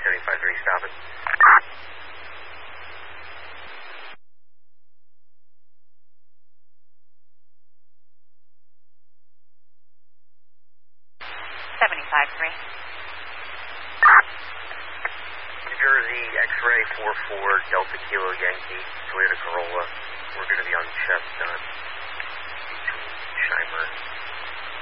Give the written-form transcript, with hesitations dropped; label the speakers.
Speaker 1: 75-3, stop it.
Speaker 2: 75-3.
Speaker 1: New Jersey, X-ray 44, Delta Kilo Yankee, Toyota Corolla. We're going to be on Chestnut between Shimer